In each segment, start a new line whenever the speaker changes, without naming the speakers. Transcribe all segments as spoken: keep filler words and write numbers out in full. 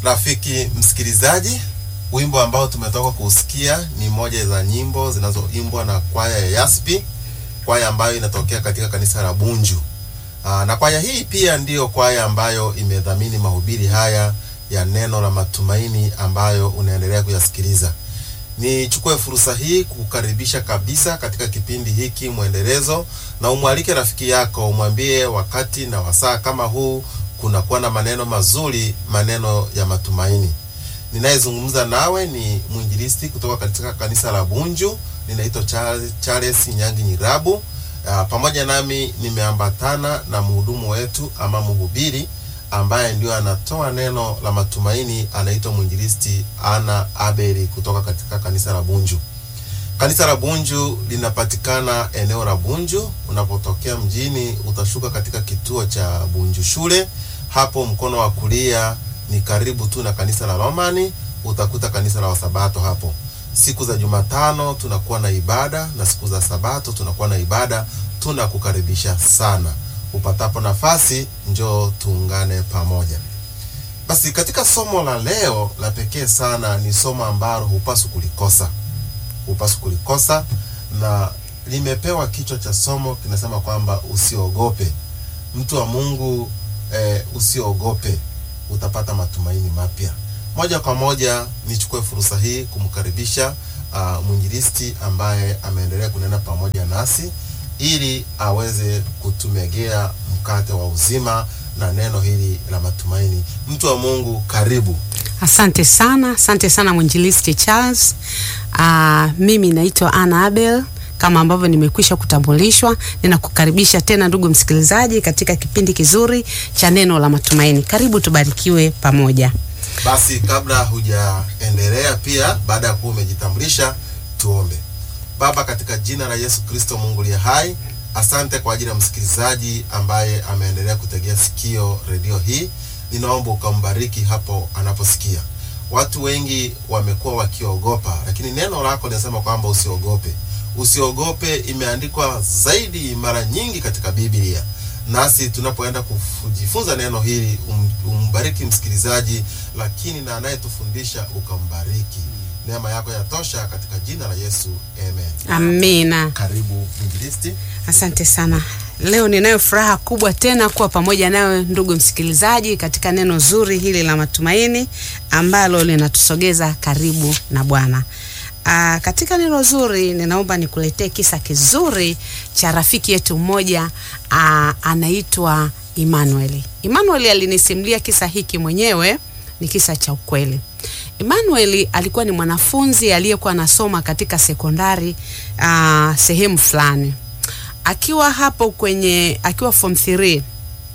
Rafiki msikilizaji, wimbo ambao tumetoka kusikia ni moja za nyimbo zinazoimbwa na kwaya ya Yaspi, kwaya ambayo inatokea katika kanisa la Bunju. Aa, na kwaya hii pia ndiyo kwaya ambayo imedhamini mahubiri haya ya neno la matumaini ambayo unaendelea kuyasikiliza. Nichukue fursa hii kukukaribisha kabisa katika kipindi hiki mwendelezo, na umwalike rafiki yako, umwambie wakati na wasaa kama huu kunakuwa na maneno mazuri, maneno ya matumaini. Ninayezungumza nawe ni mwinjilisti kutoka katika kanisa la Bunju, ninaitwa Charles Nyangi Nyirabu. Uh, pamoja nami nimeambatana na mhudumu wetu ama mhubiri ambaye ndio anatoa neno la matumaini, anaitwa mwinjilisti Ana Abeli kutoka katika kanisa la Bunju. Kanisa la Bunju linapatikana eneo la Bunju. Unapotokea mjini utashuka katika kituo cha Bunju shule. Hapo mkono wa kulia ni karibu tu na kanisa la Romani, utakuta kanisa la Wasabato hapo. Siku za Jumatano tunakuwa na ibada na siku za Sabato tunakuwa na ibada. Tunakukaribisha sana. Upatapo nafasi njoo tuungane pamoja. Basi katika somo la leo la pekee sana, ni somo ambalo hupaswi kulikosa. Hupaswi kulikosa, na limepewa kichwa cha somo kinasema kwamba usiogope. Mtu wa Mungu, eh, usiogope, utapata matumaini mapya. Moja kwa moja nichukue fursa hii kumkaribisha uh, mwinjilisti ambaye ameendelea kunena pamoja nasi ili aweze kutumegea mkate wa uzima na neno hili la matumaini. Mtu wa Mungu, karibu.
Asante sana, asante sana mwinjilisti Charles. Uh, mimi naitwa Ana Abel. Kama ambavyo nimekwisha kutambulishwa, ninakukaribisha tena ndugu msikilizaji katika kipindi kizuri cha neno la matumaini. Karibu tubarikiwe pamoja.
Basi kabla hujaendelea, pia baada ya kuwa umejitambulisha, tuombe. Baba, katika jina la Yesu Kristo Mungu aliye hai, asante kwa ajili ya msikilizaji ambaye ameendelea kutegea sikio redio hii. Ninaomba ukambariki hapo anaposikia. Watu wengi wamekuwa wakiogopa, lakini neno lako linasema kwamba usiogope. Usiogope imeandikwa zaidi mara nyingi katika Biblia. Nasi tunapoenda kujifunza neno hili, um, umbariki msikilizaji, lakini na anayetufundisha ukambariki. Neema yako yatosha katika jina la Yesu. Amen.
Amina.
Karibu mwinjilisti.
Asante sana. Leo ninayo furaha kubwa tena kuwa pamoja nawe ndugu msikilizaji katika neno zuri hili la matumaini ambalo linatusogeza karibu na Bwana. Uh, katika neno zuri ninaomba nikuletee kisa kizuri cha rafiki yetu mmoja, uh, anaitwa Emmanuel. Emmanuel alinisimulia kisa hiki mwenyewe, ni kisa cha ukweli. Emmanuel alikuwa ni mwanafunzi aliyekuwa anasoma katika sekondari uh, sehemu fulani. Akiwa hapo kwenye akiwa form three,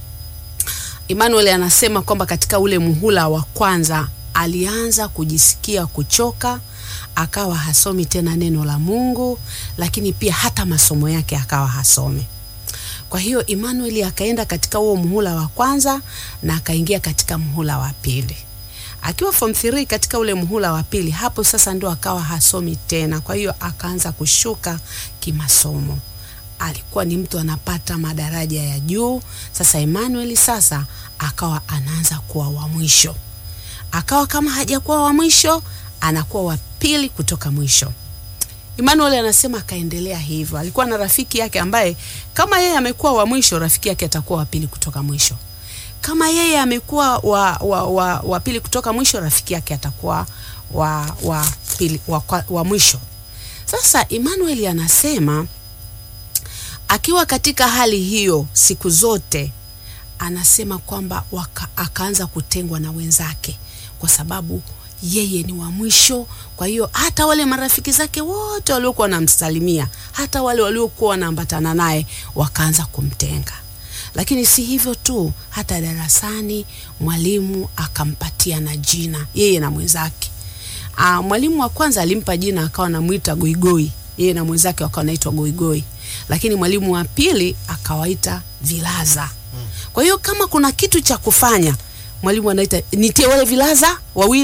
Emmanuel anasema kwamba katika ule muhula wa kwanza alianza kujisikia kuchoka, akawa hasomi tena neno la Mungu, lakini pia hata masomo yake akawa hasomi. Kwa hiyo Emmanuel akaenda katika huo muhula wa kwanza na akaingia katika muhula wa pili. Akiwa form three katika ule muhula wa pili, hapo sasa ndio akawa hasomi tena. Kwa hiyo akaanza kushuka kimasomo. Alikuwa ni mtu anapata madaraja ya juu. Sasa Emmanuel sasa akawa anaanza kuwa wa mwisho. Akawa kama hajakuwa wa mwisho, anakuwa wa pili kutoka mwisho. Emmanuel anasema akaendelea hivyo. Alikuwa na rafiki yake ambaye kama yeye amekuwa wa mwisho, rafiki yake atakuwa wa pili kutoka mwisho. Kama yeye amekuwa wa wa wa, wa pili kutoka mwisho, rafiki yake atakuwa wa wa pili wa, wa mwisho. Sasa Emmanuel anasema akiwa katika hali hiyo siku zote, anasema kwamba waka, akaanza kutengwa na wenzake kwa sababu yeye ni wa mwisho. Kwa hiyo hata wale marafiki zake wote waliokuwa wanamsalimia, hata wale waliokuwa wanaambatana naye, wakaanza kumtenga. Lakini si hivyo tu, hata darasani mwalimu akampatia na jina yeye na mwenzake. Ah, mwalimu wa kwanza alimpa jina akawa anamuita Goigoi, yeye na mwenzake wakawa wanaitwa Goigoi. Lakini mwalimu wa pili akawaita Vilaza. Kwa hiyo kama kuna kitu cha kufanya, mwalimu anaita nitie wale Vilaza wawili,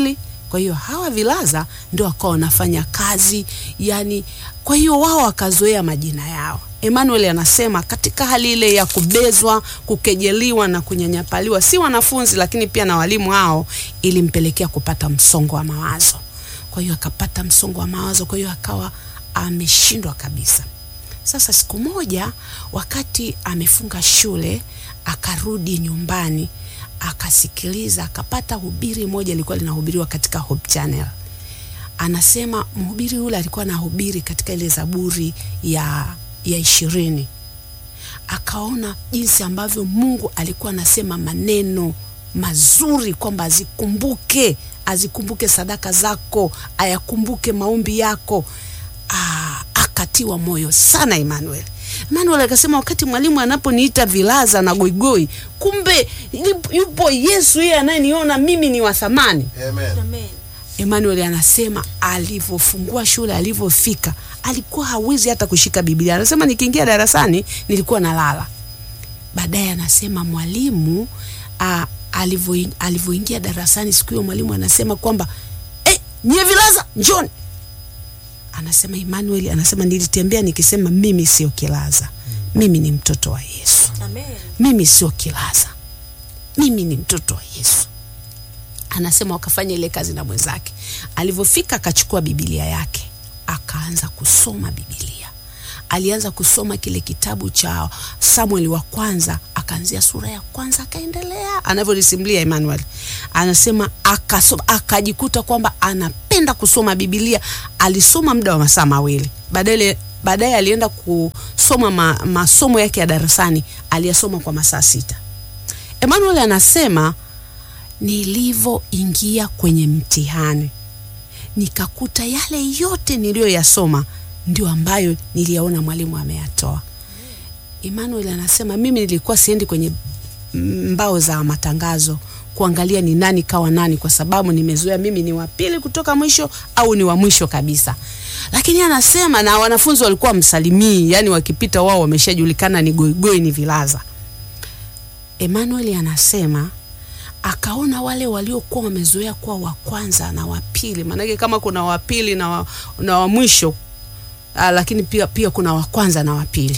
Kwa hiyo hawa vilaza ndio wakawa wanafanya kazi, yani kwa hiyo wao wakazoea majina yao. Emmanuel anasema katika hali ile ya kubezwa, kukejeliwa na kunyanyapaliwa, si wanafunzi lakini pia na walimu hao, ilimpelekea kupata msongo wa mawazo. Kwa hiyo akapata msongo wa mawazo, kwa hiyo akawa ameshindwa kabisa. Sasa siku moja wakati amefunga shule, akarudi nyumbani, akasikiliza, akapata hubiri moja lilikuwa linahubiriwa katika Hope Channel. Anasema mhubiri yule alikuwa anahubiri katika ile Zaburi ya ya ishirini. Akaona jinsi ambavyo Mungu alikuwa anasema maneno mazuri kwamba azikumbuke, azikumbuke sadaka zako, ayakumbuke maombi yako. Aa, akatiwa moyo sana Emmanuel. Emmanuel akasema wakati mwalimu anaponiita vilaza na goigoi, kumbe yupo Yesu yeye anayeniona mimi ni wa thamani.
Amen.
Amen. Emmanuel anasema alivyofungua shule, alivyofika, alikuwa hawezi hata kushika Biblia. Anasema nikiingia darasani nilikuwa nalala. Baadaye anasema mwalimu alivyo alivyoingia darasani siku hiyo, mwalimu anasema kwamba eh, nyie vilaza njoni. Anasema Emmanuel anasema nilitembea nikisema mimi sio kilaza. Mimi ni mtoto wa Yesu.
Amen.
Mimi sio kilaza. Mimi ni mtoto wa Yesu. Anasema wakafanya ile kazi na mwenzake. Alivyofika akachukua Biblia yake, akaanza kusoma Biblia. Alianza kusoma kile kitabu cha Samuel wa kwanza, akaanzia sura ya kwanza akaendelea. Anavyolisimulia Emmanuel, anasema akasoma, akajikuta kwamba anapenda kusoma Biblia. Alisoma muda wa masaa mawili. Baadaye baadaye alienda kusoma ma, masomo yake ya darasani, aliyasoma kwa masaa sita. Emmanuel anasema nilivyoingia kwenye mtihani, nikakuta yale yote niliyoyasoma ndio ambayo niliyaona mwalimu ameyatoa. Emmanuel anasema mimi nilikuwa siendi kwenye mbao za matangazo kuangalia ni nani kawa nani, kwa sababu nimezoea mimi ni wa pili kutoka mwisho au ni wa mwisho kabisa. Lakini anasema na wanafunzi walikuwa msalimii, yani wakipita wao wameshajulikana ni goigoi, ni vilaza. Emmanuel anasema akaona wale waliokuwa wamezoea kuwa wa kwanza na wa pili, maana kama kuna wa pili na wa, na wa mwisho, Uh, lakini pia pia kuna wa kwanza na wa pili.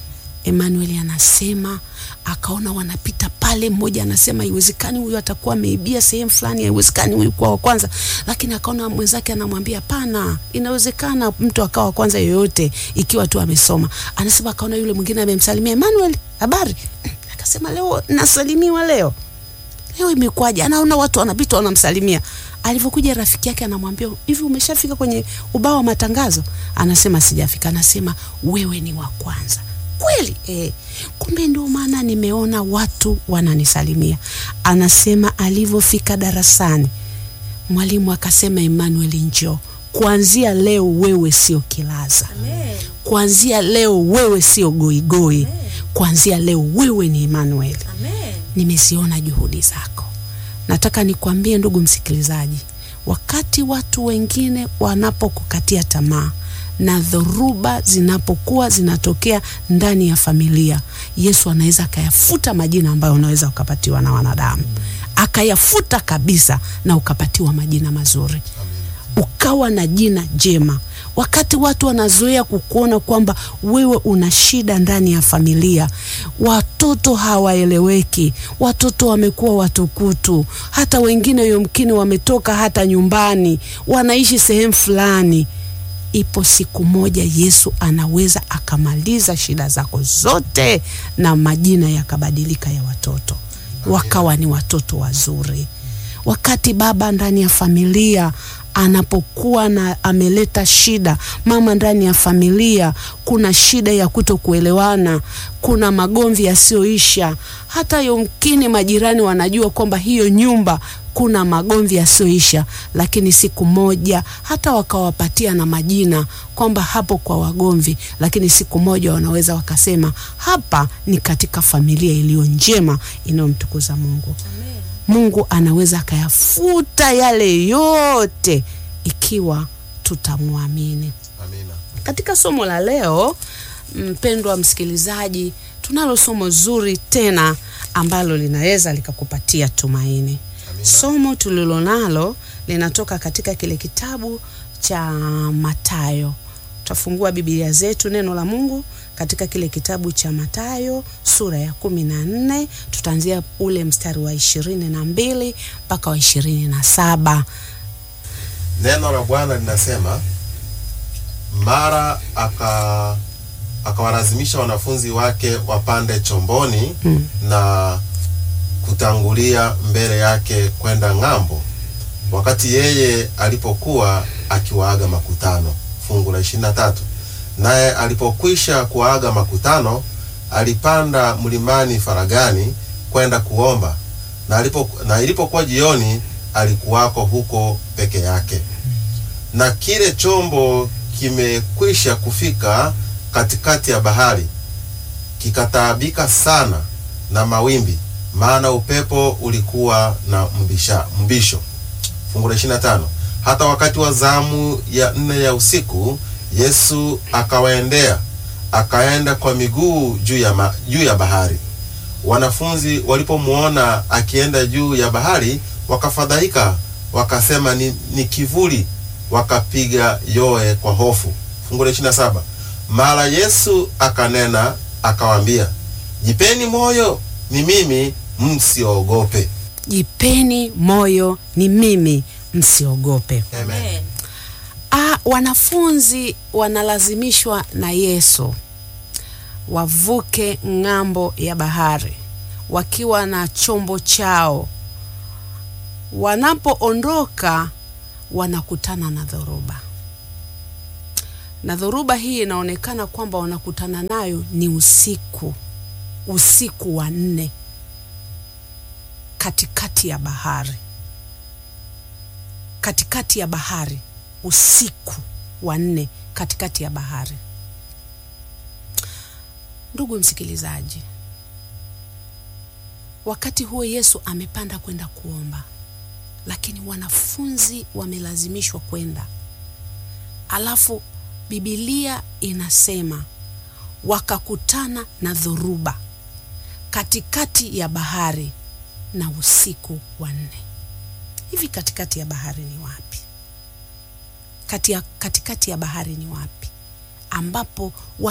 Emmanuel anasema akaona wanapita pale, mmoja anasema haiwezekani huyu atakuwa ameibia sehemu fulani, haiwezekani huyu kwa wa kwanza. Lakini akaona mwenzake anamwambia pana, inawezekana mtu akawa wa kwanza yoyote ikiwa tu amesoma. Anasema akaona yule mwingine amemsalimia, Emmanuel, habari? Akasema leo nasalimiwa leo. Leo imekwaje? Anaona watu wanapita wanamsalimia. Alivyokuja rafiki yake anamwambia, hivi umeshafika kwenye ubao wa matangazo? Anasema sijafika. Anasema wewe ni wa kwanza. Kweli? Eh. Kumbe ndio maana nimeona watu wananisalimia. Anasema alivyofika darasani, mwalimu akasema Emmanuel njoo. Kuanzia leo wewe sio kilaza.
Amen.
Kuanzia leo wewe sio goigoi. Amen. Kuanzia leo wewe ni Emmanuel.
Amen.
Nimeziona juhudi zako. Nataka nikwambie ndugu msikilizaji, wakati watu wengine wanapokukatia tamaa na dhoruba zinapokuwa zinatokea ndani ya familia, Yesu anaweza akayafuta majina ambayo unaweza ukapatiwa na wanadamu. Akayafuta kabisa na ukapatiwa majina mazuri. Ukawa na jina jema. Wakati watu wanazoea kukuona kwamba wewe una shida ndani ya familia, watoto hawaeleweki, watoto wamekuwa watukutu, hata wengine yomkini wametoka hata nyumbani, wanaishi sehemu fulani, ipo siku moja Yesu anaweza akamaliza shida zako zote na majina yakabadilika ya watoto, wakawa ni watoto wazuri. Wakati baba ndani ya familia anapokuwa na ameleta shida, mama ndani ya familia kuna shida ya kutokuelewana, kuna magomvi yasiyoisha, hata yomkini majirani wanajua kwamba hiyo nyumba kuna magomvi yasiyoisha, lakini siku moja hata wakawapatia na majina kwamba hapo kwa wagomvi, lakini siku moja wanaweza wakasema hapa ni katika familia iliyo njema inayomtukuza Mungu. Amen. Mungu anaweza akayafuta yale yote ikiwa tutamwamini.
Amina.
Katika somo la leo, mpendwa tunalo somo zuri tena ambalo linaweza likakupatia tumaini. Somo tulilonalo linatoka katika kile kitabu cha Mathayo. Tutafungua Biblia zetu, neno la Mungu katika kile kitabu cha Mathayo sura ya kumi na nne, tutaanzia ule mstari wa ishirini na mbili mpaka wa ishirini na saba.
Neno la Bwana linasema, mara aka akawalazimisha wanafunzi wake wapande chomboni hmm. na kutangulia mbele yake kwenda ng'ambo, wakati yeye alipokuwa akiwaaga makutano. Fungu la ishirini na tatu. Naye alipokwisha kuaga makutano, alipanda mlimani faragani kwenda kuomba, na alipo na ilipokuwa jioni, alikuwako huko peke yake. Na kile chombo kimekwisha kufika katikati ya bahari, kikataabika sana na mawimbi, maana upepo ulikuwa na mbisha, mbisho. Fungu la ishirini na tano. Hata wakati wa zamu ya nne ya usiku, Yesu akawaendea, akaenda kwa miguu juu ya ma, juu ya bahari. Wanafunzi walipomuona akienda juu ya bahari, wakafadhaika, wakasema ni, ni kivuli, wakapiga yoe kwa hofu. Fungu la ishirini na saba. Mara Yesu akanena akawaambia, jipeni moyo, ni mimi, msiogope.
Jipeni moyo, ni mimi, msiogope.
Amen.
Ah, wanafunzi wanalazimishwa na Yesu wavuke ng'ambo ya bahari wakiwa na chombo chao. Wanapoondoka wanakutana na dhoruba. Na dhoruba hii inaonekana kwamba wanakutana nayo ni usiku. Usiku wa nne katikati ya bahari. Katikati ya bahari, usiku wa nne katikati ya bahari. Ndugu msikilizaji, wakati huo Yesu amepanda kwenda kuomba, lakini wanafunzi wamelazimishwa kwenda. Alafu Biblia inasema wakakutana na dhoruba katikati ya bahari na usiku wa nne. Hivi katikati ya bahari ni wapi? Kati ya, katikati ya bahari ni wapi ambapo